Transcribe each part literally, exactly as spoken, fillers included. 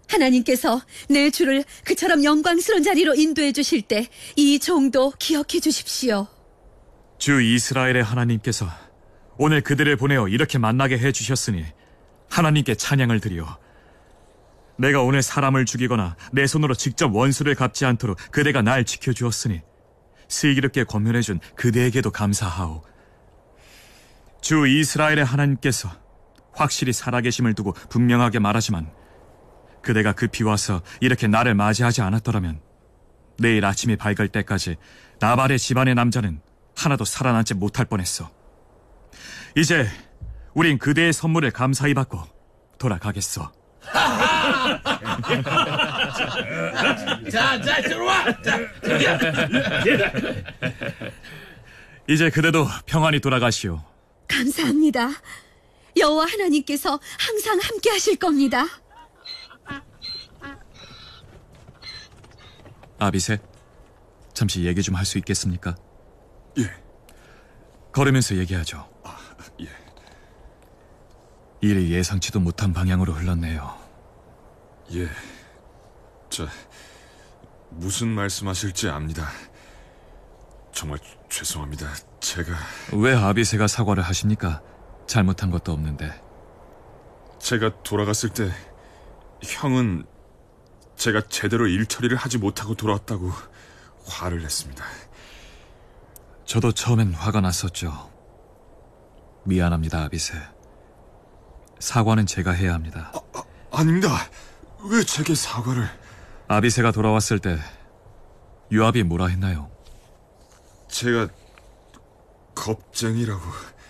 하나님께서 내 주를 그처럼 영광스러운 자리로 인도해 주실 때 이 종도 기억해 주십시오. 주 이스라엘의 하나님께서 오늘 그들을 보내어 이렇게 만나게 해주셨으니 하나님께 찬양을 드리오. 내가 오늘 사람을 죽이거나 내 손으로 직접 원수를 갚지 않도록 그대가 날 지켜주었으니 슬기롭게 권면해준 그대에게도 감사하오. 주 이스라엘의 하나님께서 확실히 살아계심을 두고 분명하게 말하지만 그대가 급히 와서 이렇게 나를 맞이하지 않았더라면 내일 아침이 밝을 때까지 나발의 집안의 남자는 하나도 살아남지 못할 뻔했어. 이제 우린 그대의 선물을 감사히 받고 돌아가겠어. 자, 자, 들어와. 자, 이제 그대도 평안히 돌아가시오. 감사합니다. 여호와 하나님께서 항상 함께 하실 겁니다. 아비새, 잠시 얘기 좀 할 수 있겠습니까? 예. 걸으면서 얘기하죠. 아, 예. 일이 예상치도 못한 방향으로 흘렀네요. 예. 저 무슨 말씀하실지 압니다. 정말 죄송합니다. 제가... 왜 아비새가 사과를 하십니까? 잘못한 것도 없는데. 제가 돌아갔을 때 형은 제가 제대로 일 처리를 하지 못하고 돌아왔다고 화를 냈습니다. 저도 처음엔 화가 났었죠. 미안합니다, 아비새. 사과는 제가 해야 합니다. 아, 아, 아닙니다. 왜 제게 사과를... 아비새가 돌아왔을 때 유압이 뭐라 했나요? 제가 겁쟁이라고...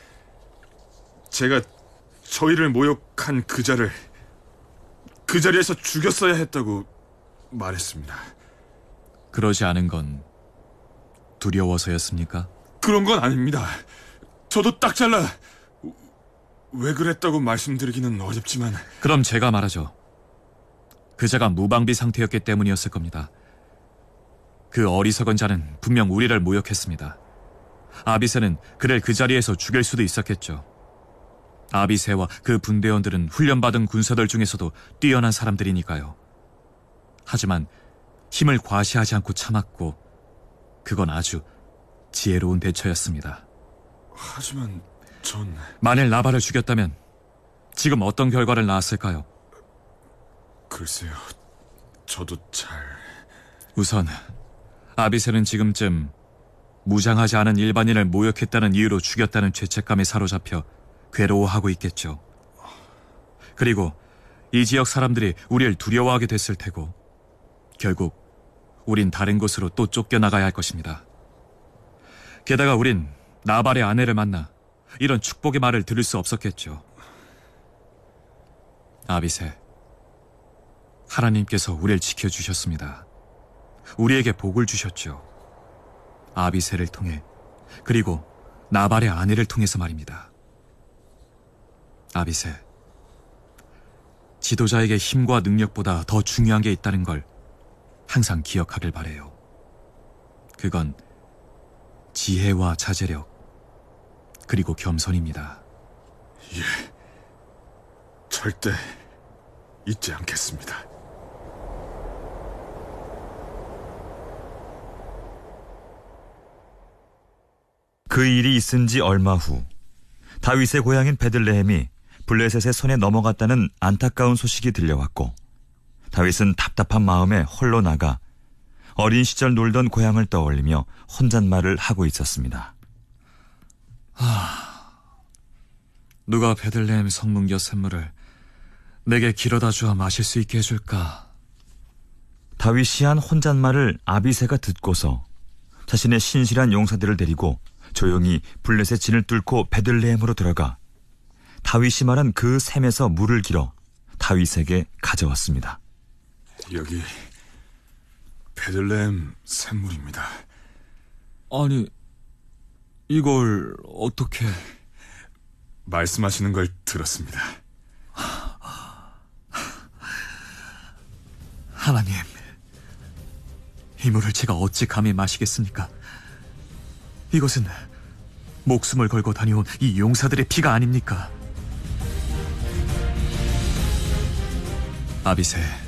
제가 저희를 모욕한 그자를 그 자리에서 죽였어야 했다고 말했습니다. 그러지 않은 건 두려워서였습니까? 그런 건 아닙니다. 저도 딱 잘라 왜 그랬다고 말씀드리기는 어렵지만... 그럼 제가 말하죠. 그자가 무방비 상태였기 때문이었을 겁니다. 그 어리석은 자는 분명 우리를 모욕했습니다. 아비새는 그를 그 자리에서 죽일 수도 있었겠죠. 아비새와 그 분대원들은 훈련받은 군사들 중에서도 뛰어난 사람들이니까요. 하지만 힘을 과시하지 않고 참았고 그건 아주 지혜로운 대처였습니다. 하지만 전... 만일 나발을 죽였다면 지금 어떤 결과를 낳았을까요? 글쎄요, 저도 잘... 우선 아비새는 지금쯤 무장하지 않은 일반인을 모욕했다는 이유로 죽였다는 죄책감에 사로잡혀 괴로워하고 있겠죠. 그리고 이 지역 사람들이 우리를 두려워하게 됐을 테고 결국 우린 다른 곳으로 또 쫓겨나가야 할 것입니다. 게다가 우린 나발의 아내를 만나 이런 축복의 말을 들을 수 없었겠죠. 아비새, 하나님께서 우리를 지켜주셨습니다. 우리에게 복을 주셨죠. 아비새를 통해, 그리고 나발의 아내를 통해서 말입니다. 아비새, 지도자에게 힘과 능력보다 더 중요한 게 있다는 걸 항상 기억하길 바래요. 그건 지혜와 자제력, 그리고 겸손입니다. 예, 절대 잊지 않겠습니다. 그 일이 있은 지 얼마 후 다윗의 고향인 베들레헴이 블레셋의 손에 넘어갔다는 안타까운 소식이 들려왔고 다윗은 답답한 마음에 홀로 나가 어린 시절 놀던 고향을 떠올리며 혼잣말을 하고 있었습니다. 아, 누가 베들레헴 성문교 샘물을 내게 길어다 주어 마실 수 있게 해줄까? 다윗이 한 혼잣말을 아비새가 듣고서 자신의 신실한 용사들을 데리고 조용히 블레셋 진을 뚫고 베들레헴으로 들어가 다윗이 말한 그 샘에서 물을 길어 다윗에게 가져왔습니다. 여기 베들레헴 샘물입니다. 아니, 이걸 어떻게... 말씀하시는 걸 들었습니다. 하나님, 이 물을 제가 어찌 감히 마시겠습니까? 이것은 목숨을 걸고 다녀온 이 용사들의 피가 아닙니까? 아비새,